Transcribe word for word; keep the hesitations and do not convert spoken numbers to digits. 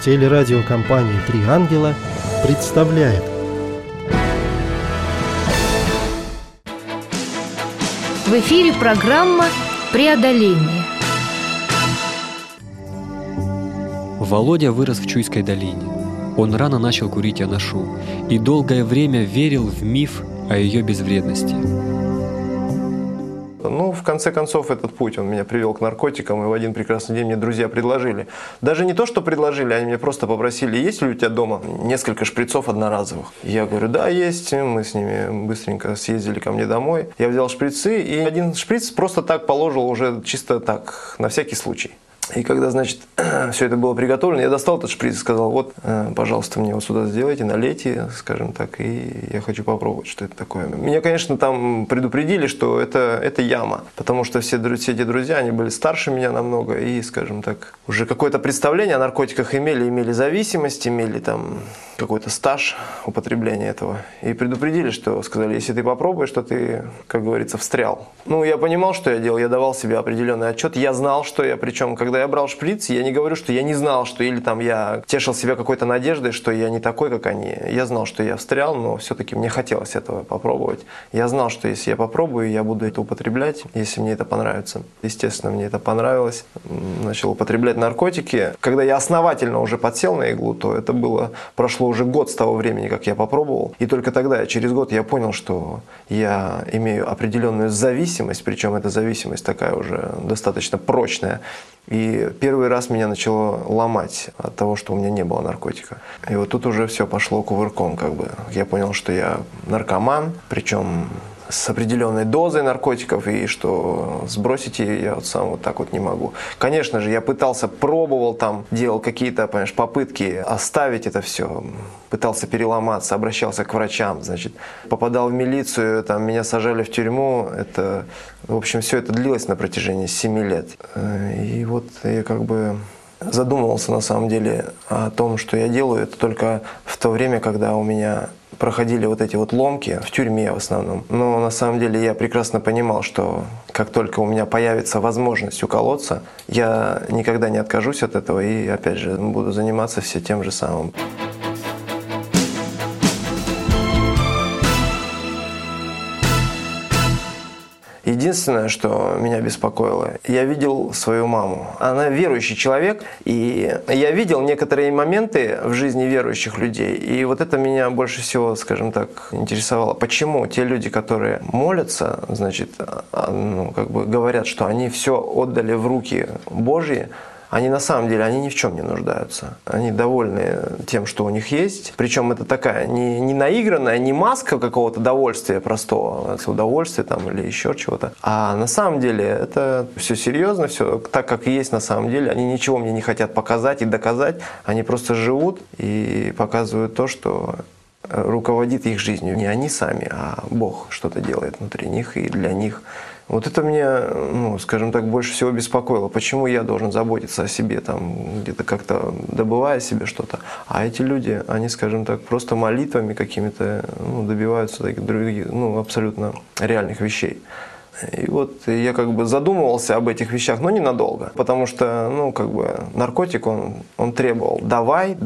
Телерадиокомпания «Три ангела» представляет. В эфире программа «Преодоление». Володя вырос в Чуйской долине. Он рано начал курить анашу и долгое время верил в миф о ее безвредности. Ну, в конце концов, этот путь, он меня привел к наркотикам, и в один прекрасный день мне друзья предложили. Даже не то, что предложили, они мне просто попросили: есть ли у тебя дома несколько шприцов одноразовых? Я говорю: да, есть. Мы с ними быстренько съездили ко мне домой. Я взял шприцы, и один шприц просто так положил, уже чисто так, на всякий случай. И когда, значит, все это было приготовлено, я достал этот шприц и сказал: вот, пожалуйста, мне вот сюда сделайте, налейте, скажем так, и я хочу попробовать, что это такое. Меня, конечно, там предупредили, что это, это яма, потому что все, все эти друзья, они были старше меня намного, и, скажем так, уже какое-то представление о наркотиках имели, имели зависимость, имели там какой-то стаж употребления этого. И предупредили, что сказали: если ты попробуешь, то ты, как говорится, встрял. Ну, я понимал, что я делал, я давал себе определенный отчет, я знал, что я, причем, когда я брал шприц, я не говорю, что я не знал, что или там я тешил себя какой-то надеждой, что я не такой, как они. Я знал, что я встрял, но все-таки мне хотелось этого попробовать. Я знал, что если я попробую, я буду это употреблять, если мне это понравится. Естественно, мне это понравилось. Начал употреблять наркотики. Когда я основательно уже подсел на иглу, то это было, прошло уже год с того времени, как я попробовал. И только тогда, через год, я понял, что я имею определенную зависимость, причем эта зависимость такая уже достаточно прочная. И первый раз меня начало ломать от того, что у меня не было наркотика. И вот тут уже все пошло кувырком, как бы. Я понял, что я наркоман, причем с определенной дозой наркотиков, и что сбросить ее я вот сам вот так вот не могу. Конечно же, я пытался, пробовал там, делал какие-то, понимаешь, попытки оставить это все, пытался переломаться, обращался к врачам, значит, попадал в милицию, там, меня сажали в тюрьму, это, в общем, все это длилось на протяжении семи лет. И вот я как бы задумывался на самом деле о том, что я делаю, это только в то время, когда у меня проходили вот эти вот ломки, в тюрьме в основном. Но на самом деле я прекрасно понимал, что как только у меня появится возможность уколоться, я никогда не откажусь от этого и, опять же, буду заниматься все тем же самым. Единственное, что меня беспокоило, я видел свою маму. Она верующий человек, и я видел некоторые моменты в жизни верующих людей. И вот это меня больше всего, скажем так, интересовало. Почему те люди, которые молятся, значит, ну, как бы говорят, что они все отдали в руки Божьи, они на самом деле, они ни в чем не нуждаются. Они довольны тем, что у них есть. Причем это такая не, не наигранная, не маска какого-то довольствия простого, удовольствия там или еще чего-то. А на самом деле это все серьезно, все так, как и есть на самом деле. Они ничего мне не хотят показать и доказать. Они просто живут и показывают то, что руководит их жизнью. Не они сами, а Бог что-то делает внутри них и для них. Вот это меня, ну, скажем так, больше всего беспокоило. Почему я должен заботиться о себе, там, где-то как-то добывая себе что-то, а эти люди, они, скажем так, просто молитвами какими-то, ну, добиваются таких других, ну, абсолютно реальных вещей. И вот я как бы задумывался об этих вещах, но ненадолго, потому что, ну, как бы наркотик, он, он требовал: давай,